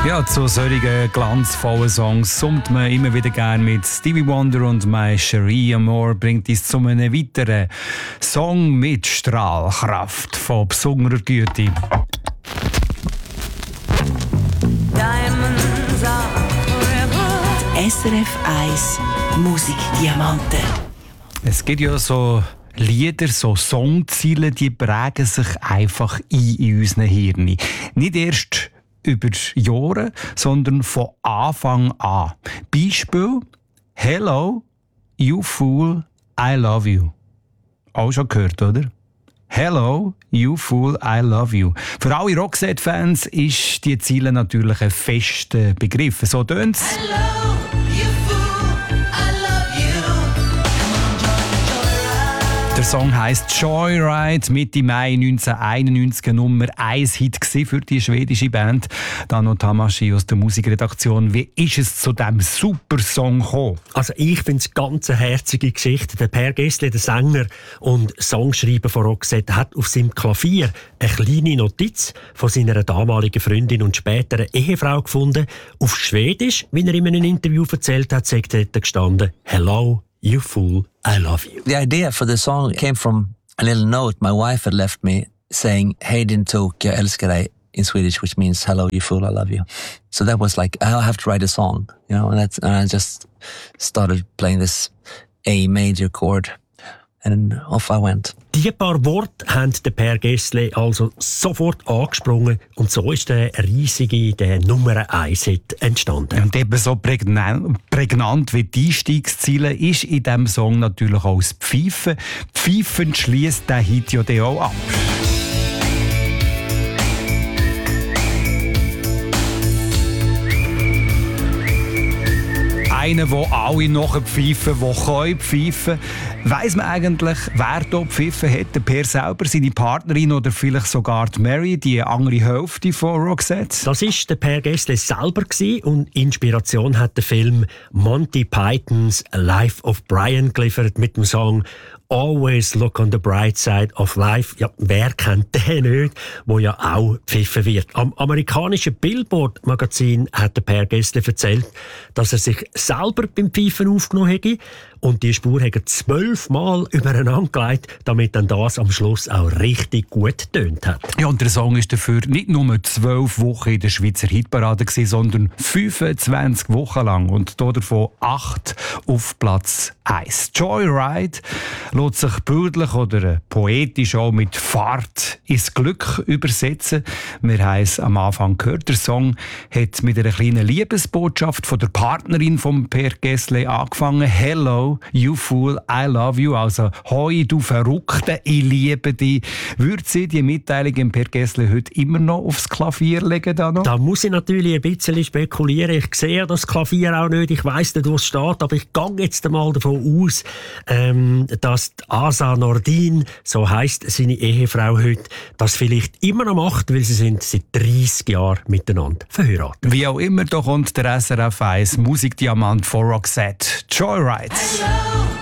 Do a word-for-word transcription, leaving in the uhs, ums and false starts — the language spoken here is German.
Ja, zu solchen glanzvollen Songs summt man immer wieder gerne mit Stevie Wonder und My Cherie Amour bringt uns zu einem weiteren Song mit Strahlkraft von besonderer Güte. S R F eins Musikdiamanten. Es gibt ja so Lieder, so Songziele, die prägen sich einfach ein in unseren Hirnen. Nicht erst über Jahre, sondern von Anfang an. Beispiel: Hello, you fool, I love you. Auch schon gehört, oder? Hello, you fool, I love you. Für alle Roxette-Fans ist die Ziele natürlich ein fester Begriff. So tönt's. Hello, you fool, I love you. Der Song heisst Joyride, Mitte Mai neunzehnhunderteinundneunzig eine Nummer eins Hit für die schwedische Band. Dano Tamashi aus der Musikredaktion. Wie ist es zu diesem super Song gekommen? Also ich finde es ganz eine herzige Geschichte. Der Per Gessle, der Sänger und Songschreiber von Roxette, hat auf seinem Klavier eine kleine Notiz von seiner damaligen Freundin und späteren Ehefrau gefunden. Auf Schwedisch, wie er in einem Interview erzählt hat, sagt dort gestanden: Hello, you fool, I love you. The idea for the song came from a little note my wife had left me saying "Hej din tok, jag älskar dig" in Swedish, which means "Hello, you fool, I love you." So that was like, I have to write a song, you know, and, that's, and I just started playing this A major chord and off I went. Die paar Worte haben der Per Gessle also sofort angesprungen und so ist der riesige, der Nummer eins Hit entstanden. Und eben so prägnant, prägnant wie die Einstiegsziele ist in diesem Song natürlich auch das Pfeifen. Pfeifen schließt der Hit ja dann auch ab. Einer, der alle nachher pfeifen, der kann pfeifen. Weiss man eigentlich, wer hier pfeifen hat? Der Per selber, seine Partnerin oder vielleicht sogar die Mary, die andere Hälfte von Roxette? Das war der Per Gessle selber und Inspiration hat der Film Monty Pythons Life of Brian geliefert mit dem Song «Always look on the bright side of life». Ja, wer kennt den nicht, wo ja auch pfiffen wird. Am amerikanischen Billboard-Magazin hat der Per Gessle erzählt, dass er sich selber beim Pfeifen aufgenommen hätte und die Spur hat er zwölfmal übereinander gelegt, damit dann das am Schluss auch richtig gut getönt hat. Ja, und der Song ist dafür nicht nur zwölf Wochen in der Schweizer Hitparade gewesen, sondern fünfundzwanzig Wochen lang und davon acht auf Platz eins. Joyride lässt sich bildlich oder poetisch auch mit Fahrt ins Glück übersetzen. Wir haben es am Anfang gehört. Der Song hat mit einer kleinen Liebesbotschaft von der Partnerin von Per Gessle angefangen. Hello, you fool, I love you. Also, hoi, du Verrückte, ich liebe dich. Würde sie die Mitteilung im Per Gessle heute immer noch aufs Klavier legen? Da, noch? Da muss ich natürlich ein bisschen spekulieren. Ich sehe das Klavier auch nicht. Ich weiss nicht, wo es steht. Aber ich gehe jetzt einmal davon aus, ähm, dass Asa Nordin, so heisst seine Ehefrau heute, das vielleicht immer noch macht, weil sie sind seit dreissig Jahren miteinander verheiratet. Wie auch immer, da kommt der S R F eins Musikdiamant von Roxette. Joyride. Hello.